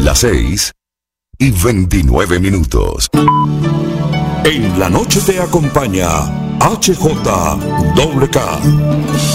Las 6:29. En la noche te acompaña HJWK.